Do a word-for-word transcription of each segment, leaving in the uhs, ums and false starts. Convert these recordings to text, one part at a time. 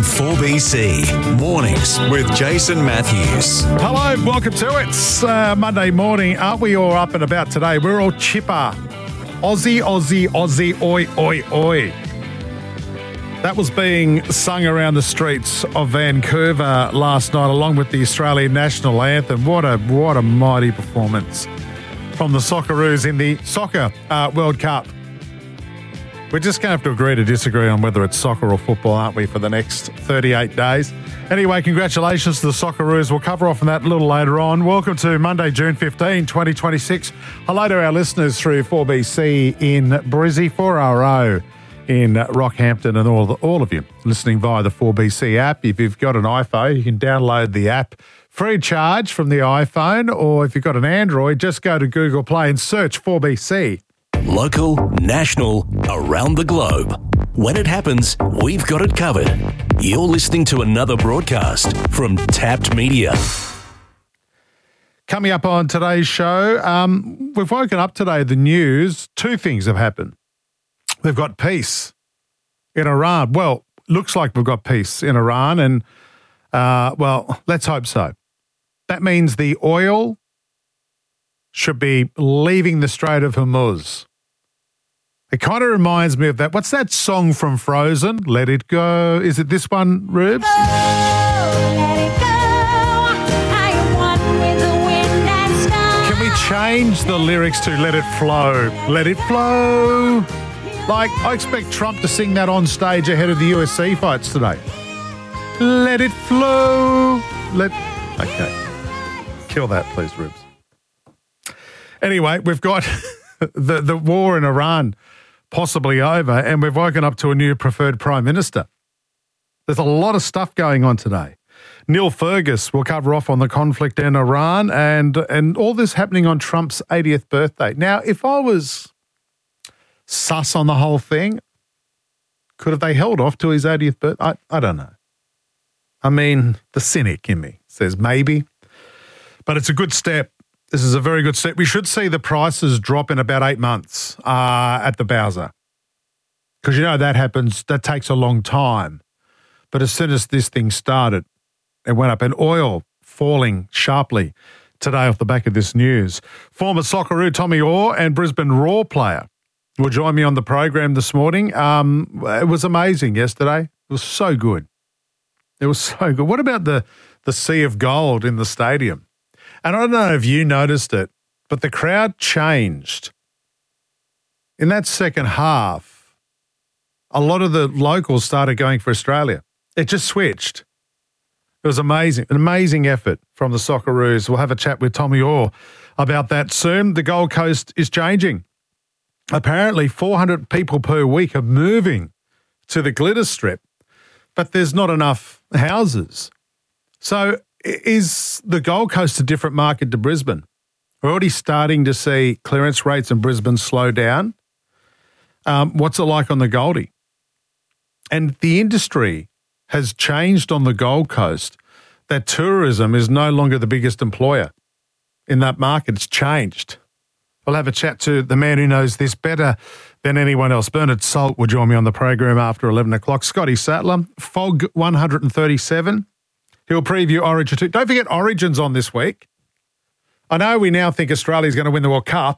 four B C. Mornings with Jason Matthews. Hello, welcome to it. It's uh, Monday morning. Aren't we all up and about today? We're all chipper. Aussie, Aussie, Aussie, oi, oi, oi. That was being sung around the streets of Vancouver last night, along with the Australian national anthem. What a what a mighty performance from the Socceroos in the Soccer uh, World Cup. We're just going to have to agree to disagree on whether it's soccer or football, aren't we, for the next thirty-eight days? Anyway, congratulations to the Socceroos. We'll cover off on that a little later on. Welcome to Monday, June fifteenth, twenty twenty-six. Hello to our listeners through four B C in Brizzy, four R O in Rockhampton, and all, the, all of you listening via the four B C app. If you've got an iPhone, you can download the app free of charge from the iPhone, or if you've got an Android, just go to Google Play and search four B C. Local, national, around the globe. When it happens, we've got it covered. You're listening to another broadcast from Tapped Media. Coming up on today's show, um, we've woken up today, the news, two things have happened. We've got peace in Iran. Well, looks like we've got peace in Iran, and, uh, well, let's hope so. That means the oil should be leaving the Strait of Hormuz. It kind of reminds me of that. What's that song from Frozen? Let It Go. Is it this one, Rubes? Oh, let it go. I am one with the wind and sky. Can we change the lyrics to Let It Flow? Let it flow. Like, I expect Trump to sing that on stage ahead of the U F C fights today. Let it flow. Let... Okay. Kill that, please, Rubes. Anyway, we've got the, the war in Iran possibly over, and we've woken up to a new preferred Prime Minister. There's a lot of stuff going on today. Neil Fergus will cover off on the conflict in Iran and, and all this happening on Trump's eightieth birthday. Now, if I was sus on the whole thing, could have they held off to his eightieth birthday? I, I don't know. I mean, the cynic in me says maybe, but it's a good step. This is a very good step. We should see the prices drop in about eight months uh, at the Bowser. Because, you know, that happens, that takes a long time. But as soon as this thing started, it went up. And oil falling sharply today off the back of this news. Former Socceroo Tommy Orr and Brisbane Roar player will join me on the program this morning. Um, it was amazing yesterday. It was so good. It was so good. What about the, the sea of gold in the stadium? And I don't know if you noticed it, but the crowd changed. In that second half, a lot of the locals started going for Australia. It just switched. It was amazing, an amazing effort from the Socceroos. We'll have a chat with Tommy Orr about that soon. The Gold Coast is changing. Apparently, four hundred people per week are moving to the Glitter Strip, but there's not enough houses. So is the Gold Coast a different market to Brisbane? We're already starting to see clearance rates in Brisbane slow down. Um, what's it like on the Goldie? And the industry has changed on the Gold Coast, that tourism is no longer the biggest employer in that market. It's changed. We'll have a chat to the man who knows this better than anyone else. Bernard Salt will join me on the program after eleven o'clock. Scotty Sattler, Fog one thirty-seven. He'll preview Origin two. Don't forget Origin's on this week. I know we now think Australia's going to win the World Cup,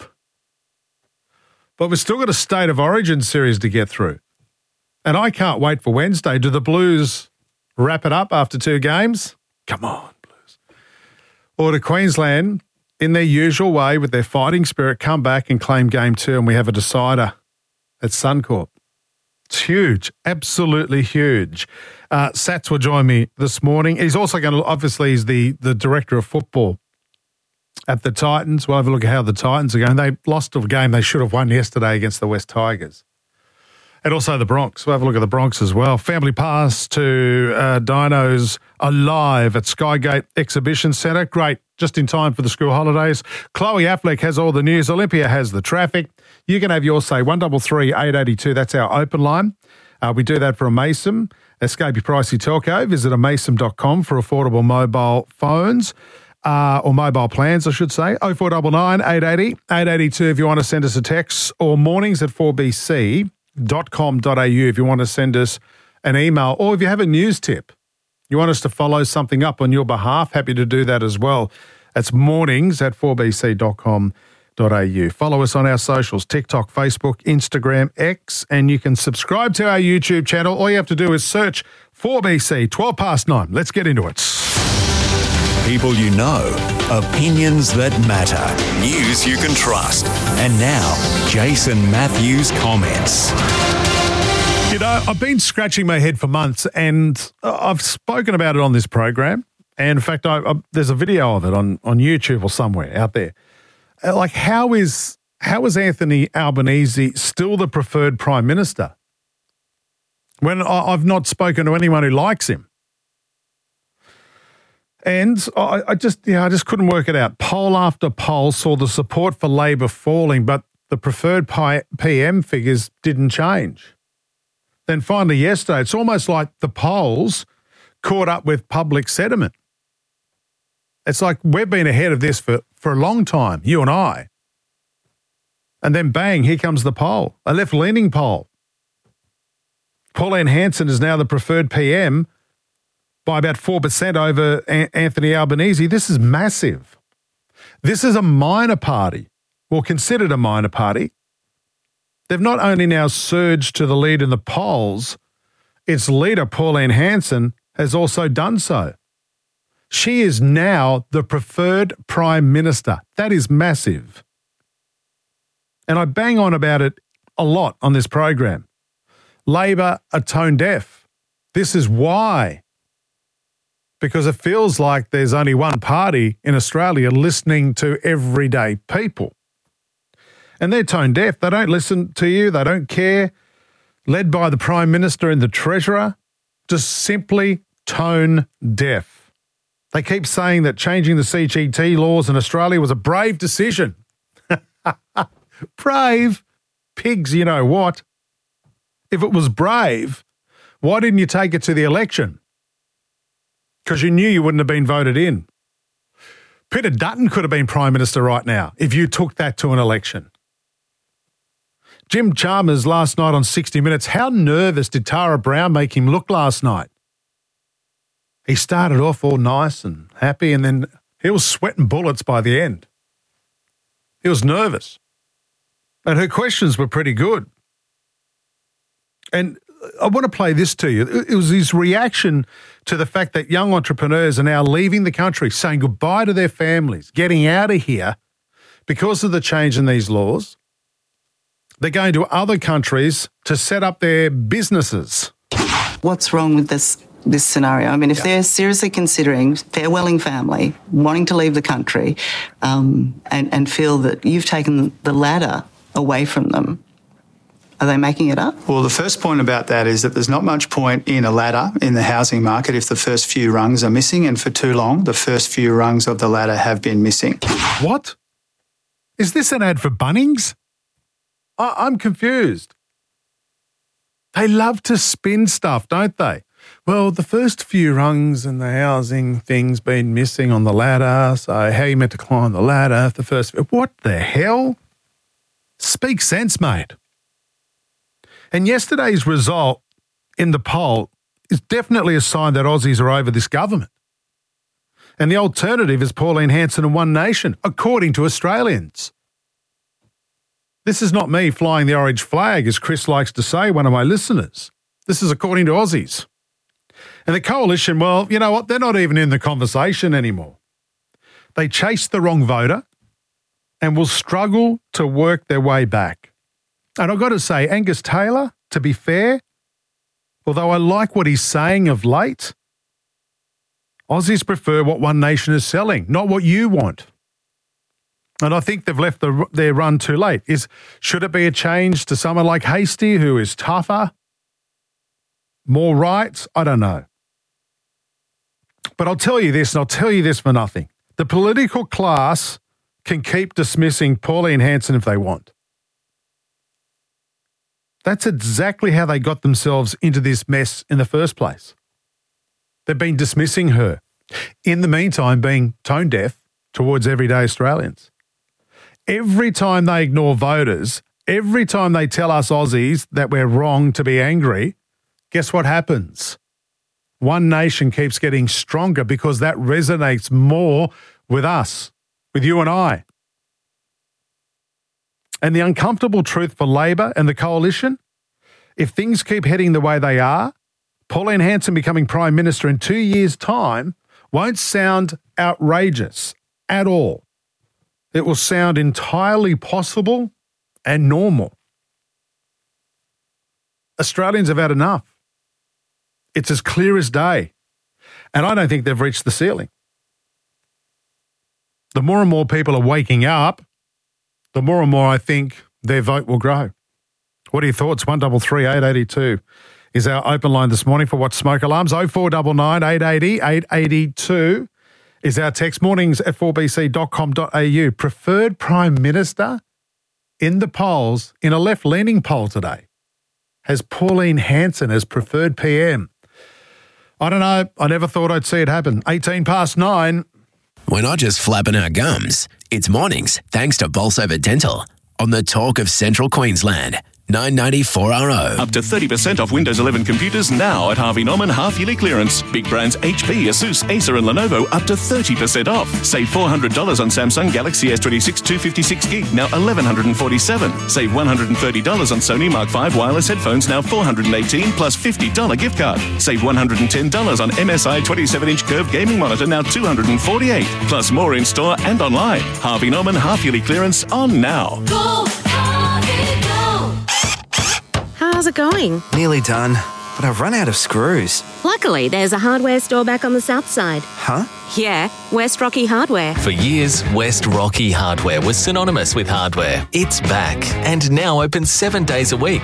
but we've still got a State of Origin series to get through. And I can't wait for Wednesday. Do the Blues wrap it up after two games? Come on, Blues. Or do Queensland, in their usual way, with their fighting spirit, come back and claim game two and we have a decider at Suncorp? It's huge, absolutely huge. Uh, Sats will join me this morning. He's also going to, obviously, he's the, the director of football at the Titans. We'll have a look at how the Titans are going. They lost a game they should have won yesterday against the West Tigers. And also the Bronx. We'll have a look at the Bronx as well. Family pass to uh, Dinos Alive at Skygate Exhibition Centre. Great, just in time for the school holidays. Chloe Affleck has all the news. Olympia has the traffic. You can have your say. one three three, eight eight two. That's our open line. Uh, we do that for a Mason. Escape your pricey telco. Visit a mason dot com for affordable mobile phones. Uh, or mobile plans, I should say. oh four nine nine, eight eight zero, eight eight two if you want to send us a text, or mornings at four b c dot com dot a u if you want to send us an email, or if you have a news tip, you want us to follow something up on your behalf, happy to do that as well. It's mornings at four b c dot com dot a u. Follow us on our socials, TikTok, Facebook, Instagram, X, and you can subscribe to our YouTube channel. All you have to do is search four B C, twelve past nine. Let's get into it. People you know, opinions that matter, news you can trust. And now, Jason Matthews comments. You know, I've been scratching my head for months, and I've spoken about it on this program. And in fact, I, I, there's a video of it on, on YouTube or somewhere out there. Like, how is how is Anthony Albanese still the preferred Prime Minister when I, I've not spoken to anyone who likes him? And I, I just, yeah, I just couldn't work it out. Poll after poll saw the support for Labor falling, but the preferred P M figures didn't change. Then finally yesterday, it's almost like the polls caught up with public sentiment. It's like we've been ahead of this for, for a long time, you and I. And then bang, here comes the poll, a left-leaning poll. Pauline Hanson is now the preferred P M by about four percent over A- Anthony Albanese. This is massive. This is a minor party, well, considered a minor party. They've not only now surged to the lead in the polls, its leader, Pauline Hanson, has also done so. She is now the preferred Prime Minister. That is massive. And I bang on about it a lot on this program. Labor are tone deaf. This is why. Because it feels like there's only one party in Australia listening to everyday people. And they're tone deaf. They don't listen to you. They don't care. Led by the Prime Minister and the Treasurer, just simply tone deaf. They keep saying that changing the C G T laws in Australia was a brave decision. Brave? Pigs, you know what? If it was brave, why didn't you take it to the election? Because you knew you wouldn't have been voted in. Peter Dutton could have been Prime Minister right now if you took that to an election. Jim Chalmers last night on sixty minutes, how nervous did Tara Brown make him look last night? He started off all nice and happy, and then he was sweating bullets by the end. He was nervous. And her questions were pretty good. And I want to play this to you. It was his reaction to the fact that young entrepreneurs are now leaving the country, saying goodbye to their families, getting out of here because of the change in these laws. They're going to other countries to set up their businesses. What's wrong with this this scenario? I mean, if yeah. they're seriously considering farewelling family, wanting to leave the country, um, and, and feel that you've taken the ladder away from them, are they making it up? Well, the first point about that is that there's not much point in a ladder in the housing market if the first few rungs are missing, and for too long, the first few rungs of the ladder have been missing. What? Is this an ad for Bunnings? I- I'm confused. They love to spin stuff, don't they? Well, the first few rungs and the housing thing's been missing on the ladder, so how you meant to climb the ladder if the first... What the hell? Speak sense, mate. And yesterday's result in the poll is definitely a sign that Aussies are over this government. And the alternative is Pauline Hanson and One Nation, according to Australians. This is not me flying the orange flag, as Chris likes to say, one of my listeners. This is according to Aussies. And the coalition, well, you know what? They're not even in the conversation anymore. They chased the wrong voter and will struggle to work their way back. And I've got to say, Angus Taylor, to be fair, although I like what he's saying of late, Aussies prefer what One Nation is selling, not what you want. And I think they've left the, their run too late. Is should it be a change to someone like Hastie, who is tougher, more rights? I don't know. But I'll tell you this, and I'll tell you this for nothing. The political class can keep dismissing Pauline Hanson if they want. That's exactly how they got themselves into this mess in the first place. They've been dismissing her. In the meantime, being tone deaf towards everyday Australians. Every time they ignore voters, every time they tell us Aussies that we're wrong to be angry, guess what happens? One Nation keeps getting stronger because that resonates more with us, with you and I. And the uncomfortable truth for Labor and the Coalition, if things keep heading the way they are, Pauline Hanson becoming Prime Minister in two years' time won't sound outrageous at all. It will sound entirely possible and normal. Australians have had enough. It's as clear as day. And I don't think they've reached the ceiling. The more and more people are waking up, the more and more I think their vote will grow. What are your thoughts? one three three, eight eight two is our open line this morning for What's Smoke Alarms. oh four nine nine, eight eight zero, eight eight two is our text. Mornings at four b c dot com dot a u. Preferred Prime Minister in the polls, in a left-leaning poll today, has Pauline Hanson as preferred P M. I don't know. I never thought I'd see it happen. eighteen past nine. We're not just flapping our gums. It's mornings, thanks to Bolsover Dental. On the talk of Central Queensland, nine ninety-four R O. Up to thirty percent off Windows eleven computers now at Harvey Norman half-yearly clearance. Big brands H P, Asus, Acer and Lenovo up to thirty percent off. Save four hundred dollars on Samsung Galaxy S twenty-six two fifty-six gig, now eleven forty-seven dollars. Save one hundred thirty dollars on Sony Mark five wireless headphones, now four hundred eighteen dollars plus fifty dollars gift card. Save one hundred ten dollars on M S I twenty-seven inch curved gaming monitor, now two hundred forty-eight dollars. Plus more in store and online. Harvey Norman half-yearly clearance on now. Go, Harvey, go. How's it going? Nearly done, but I've run out of screws. Luckily, there's a hardware store back on the south side. Huh? Yeah, West Rocky Hardware. For years, West Rocky Hardware was synonymous with hardware. It's back and now open seven days a week.